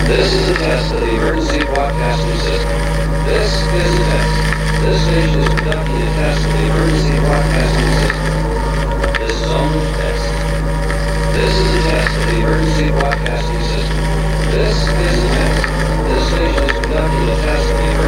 This is a test of the emergency broadcasting system. This is a test. This station is conducting a test of the emergency broadcasting system. This is only a test. This is a test of the emergency broadcasting system. This is a test. This station is conducting a test of the emergency